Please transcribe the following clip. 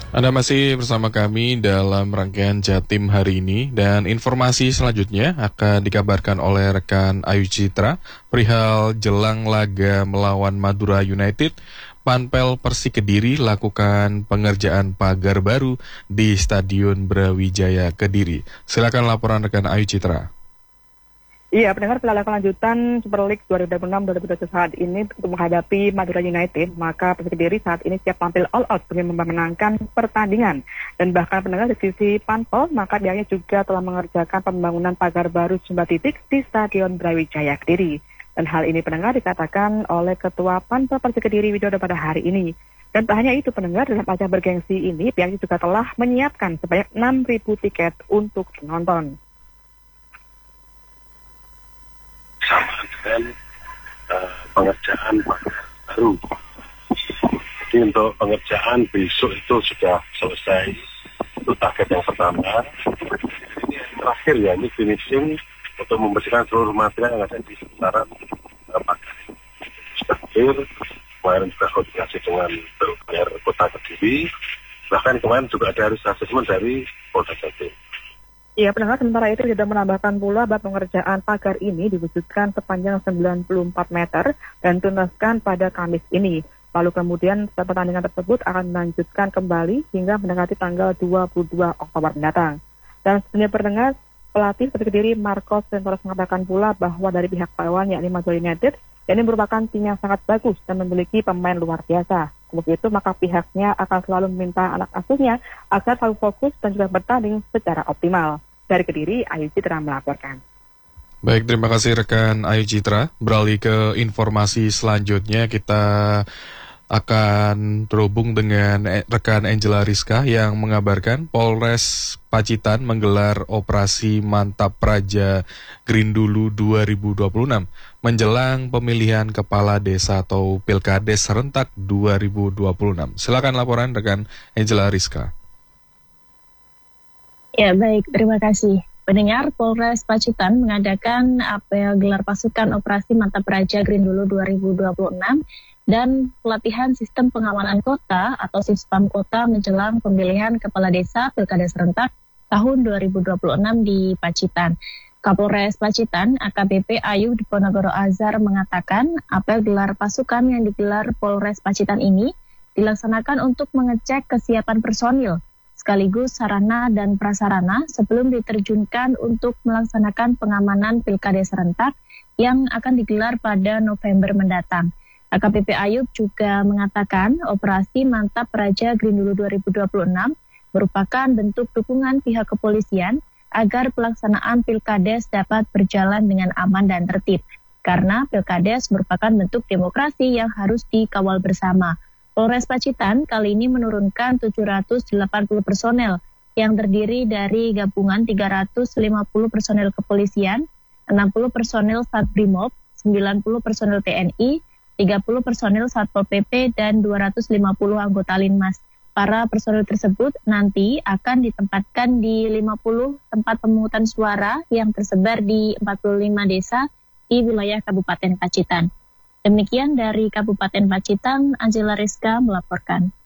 Anda masih bersama kami dalam rangkaian Jatim hari ini dan informasi selanjutnya akan dikabarkan oleh rekan Ayu Citra perihal jelang laga melawan Madura United. Panpel Persik Kediri lakukan pengerjaan pagar baru di Stadion Brawijaya Kediri. Silakan laporan rekan Ayu Citra. Iya, pendengar laga lanjutan Super League 2026-2027 saat ini untuk menghadapi Madura United, maka Persik Kediri saat ini siap tampil all out demi memenangkan pertandingan. Dan bahkan pendengar di sisi Panpel, maka pihaknya juga telah mengerjakan pembangunan pagar baru sejumlah titik di Stadion Brawijaya Kediri. Dan hal ini pendengar dikatakan oleh Ketua Panpel Persik Kediri Widodo pada hari ini. Dan tak hanya itu pendengar, dalam acara bergengsi ini pihaknya juga telah menyiapkan sebanyak 6.000 tiket untuk penonton. Sama dengan pengerjaan pagar baru. Jadi untuk pengerjaan besok itu sudah selesai. Itu target yang pertama. Ini yang terakhir ya, ini finishing untuk membersihkan seluruh material yang ada di sekitaran pagar. Sudah clear. Kemarin juga koordinasi dengan PUPR Kota Kediri. Bahkan kemarin juga ada harus asesmen dari Polda Jatim. Iya, pendengar sementara itu sudah menambahkan pula bahwa pengerjaan pagar ini diwujudkan sepanjang 94 meter dan tuntaskan pada Kamis ini. Lalu kemudian pertandingan tersebut akan dilanjutkan kembali hingga mendekati tanggal 22 Oktober mendatang. Dan sebenarnya pendengar, pelatih Persik Kediri Marcos Sentoros mengatakan pula bahwa dari pihak lawan yakni Madura United, ini merupakan tim yang sangat bagus dan memiliki pemain luar biasa. Untuk itu maka pihaknya akan selalu meminta anak asuhnya agar selalu fokus dan juga bertanding secara optimal. Dari Kediri, Ayu Citra melaporkan. Baik, terima kasih rekan Ayu Citra. Beralih ke informasi selanjutnya, kita akan terhubung dengan rekan Angela Rizka yang mengabarkan Polres Pacitan menggelar operasi Mantap Praja Grindulu 2026 menjelang pemilihan kepala desa atau Pilkades serentak 2026. Silakan laporan rekan Angela Rizka. Ya baik, terima kasih. Pendengar, Polres Pacitan mengadakan apel gelar pasukan operasi Mantap Praja Grindulu 2026 dan pelatihan sistem pengamanan kota atau Sispam Kota menjelang pemilihan kepala desa Pilkada serentak tahun 2026 di Pacitan. Kapolres Pacitan AKBP Ayub Diponegoro Azhar mengatakan apel gelar pasukan yang digelar Polres Pacitan ini dilaksanakan untuk mengecek kesiapan personil sekaligus sarana dan prasarana sebelum diterjunkan untuk melaksanakan pengamanan Pilkada serentak yang akan digelar pada November mendatang. AKBP Ayub juga mengatakan operasi Mantap Praja Grindulu 2026 merupakan bentuk dukungan pihak kepolisian agar pelaksanaan Pilkades dapat berjalan dengan aman dan tertib. Karena Pilkades merupakan bentuk demokrasi yang harus dikawal bersama. Polres Pacitan kali ini menurunkan 780 personel yang terdiri dari gabungan 350 personel kepolisian, 60 personel Satbrimob, 90 personel TNI, 30 personel Satpol PP, dan 250 anggota Linmas. Para personel tersebut nanti akan ditempatkan di 50 tempat pemungutan suara yang tersebar di 45 desa di wilayah Kabupaten Pacitan. Demikian dari Kabupaten Pacitan, Angela Rizka melaporkan.